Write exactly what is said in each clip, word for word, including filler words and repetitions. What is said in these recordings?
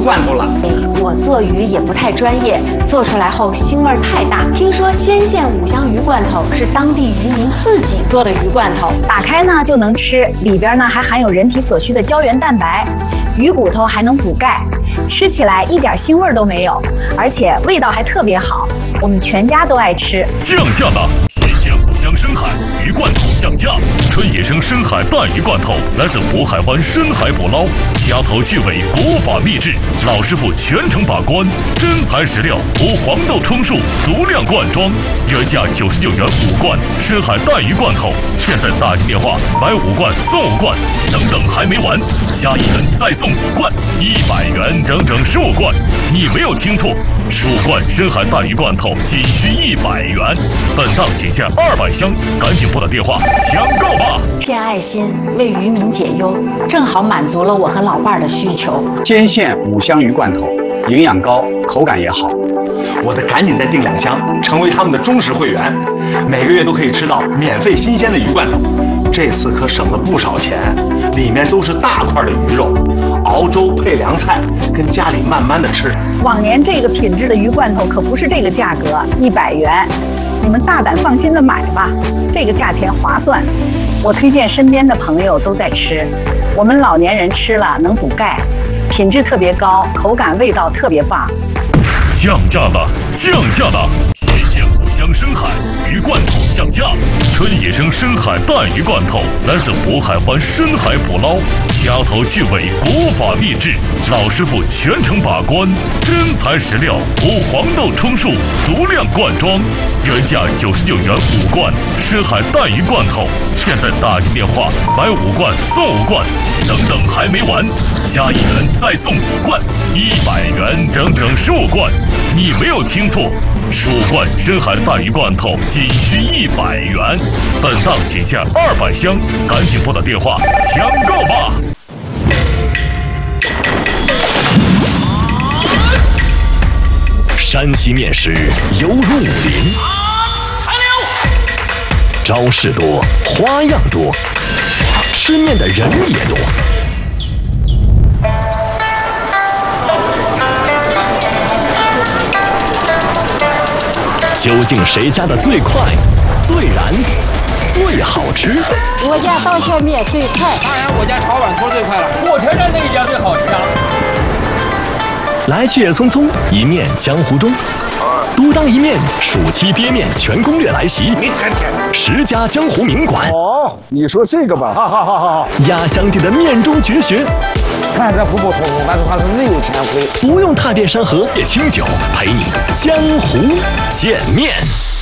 罐头了。 我做鱼也不太专业，做出来后腥味太大。听说鲜县五香鱼罐头是当地渔民自己做的鱼罐头， 打开呢就能吃，里边呢还含有人体所需的胶原蛋白，鱼骨头还能补钙，吃起来一点腥味都没有，而且味道还特别好，我们全家都爱吃。 降价了！鲜县五香深海鱼罐头降价，纯野生深海带鱼罐头来自渤海湾深海捕捞，虾头去尾，国法秘制，老师傅全程把关，真材实料，无黄豆充数，足量灌装，原价九十九元五罐深海带鱼罐头，现在打进电话买五罐送五罐，等等还没完，加一人再送五罐，一百元整整十五罐，你没有听错，十五罐深海带鱼罐头仅需一百元，本档仅限二百箱，赶紧拨打电话抢购吧！ 献爱心，为渔民解忧，正好满足了我和老伴儿的需求。 鲜县五香鱼罐头，营养高，口感也好。我得赶紧再订两箱，成为他们的忠实会员，每个月都可以吃到免费新鲜的鱼罐头。这次可省了不少钱，里面都是大块的鱼肉，熬粥配凉菜，跟家里慢慢的吃。 往年这个品质的鱼罐头可不是这个价格，一百元，你们大胆放心的买吧，这个价钱划算。我推荐身边的朋友都在吃，我们老年人吃了能补钙，品质特别高，口感味道特别棒。 降价了，降价了！鲜县五香深海鱼罐头降价，纯野生深海带鱼罐头来自渤海湾深海捕捞，虾头去尾，国法秘制，老师傅全程把关，真材实料，无黄豆充数，足量灌装，原价九十九元五罐深海带鱼罐头，现在打进电话买五罐送五罐，等等还没完，加一元再送五罐，一百元整整十五罐。你没有听错，十五罐深海带鱼罐头仅需一百元，本档仅限二百箱，赶紧拨打电话抢购吧！山西面食犹如武林，招式多，花样多，吃面的人也多。究竟谁家的最快、最燃、最好吃？ 我家刀削面最快， 当然我家炒碗头最快了。 火车站那一家最好吃啊！ 来去也匆匆，一面江湖中，独当一面，暑期憋面全攻略来袭。十家江湖名馆。 哦，你说这个吧， 好好好好好。 压箱底的面中绝学。 看着普普通通，但是它是内有千回。 不用踏遍山河，夜清酒陪你江湖见面。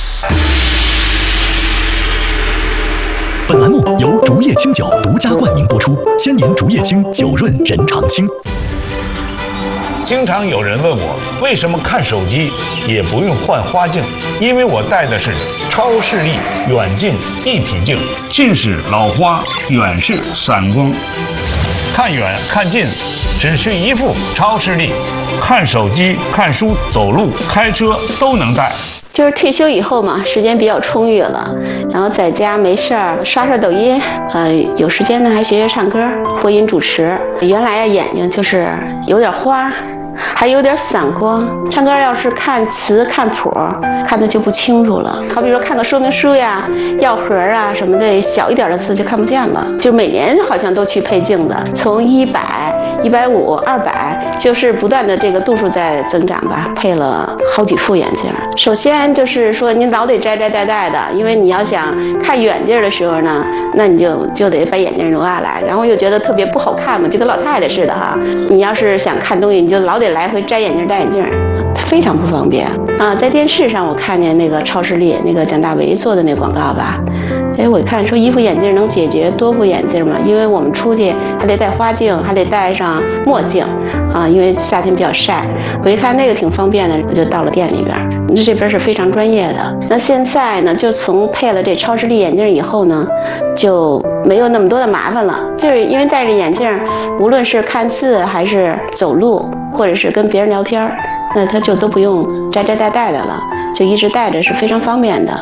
本栏目由竹叶青酒独家冠名播出，千年竹叶青，酒润人常青。 经常有人问我，为什么看手机也不用换花镜？因为我戴的是超视力远近一体镜，近视老花，远视散光。看远看近，只需一副超视力，看手机、看书、走路、开车都能戴。 就是退休以后嘛，时间比较充裕了，然后在家没事儿刷刷抖音，呃，有时间呢还学学唱歌、播音主持。原来呀眼睛就是有点花，还有点散光，唱歌要是看词看谱，看的就不清楚了。好比说看个说明书呀、药盒啊什么的，小一点的字就看不见了。就每年好像都去配镜子，从一百、一百五、二百，就是不断的这个度数在增长吧，配了好几副眼镜。首先就是说您老得摘摘戴戴的，因为你要想看远地儿的时候呢，那你就就得把眼镜挪下来，然后又觉得特别不好看嘛，就跟老太太似的哈。你要是想看东西，你就老得来回摘眼镜戴眼镜，非常不方便啊。在电视上我看见那个超视力那个蒋大为做的那广告吧，哎，我看说一副眼镜能解决多副眼镜嘛，因为我们出去还得戴花镜，还得戴上墨镜啊，因为夏天比较晒。我一看那个挺方便的，我就到了店里边。这边是非常专业的。那现在呢，就从配了这超视力眼镜以后呢，就没有那么多的麻烦了。就是因为戴着眼镜，无论是看字还是走路，或者是跟别人聊天，那他就都不用摘摘戴戴的了，就一直戴着是非常方便的。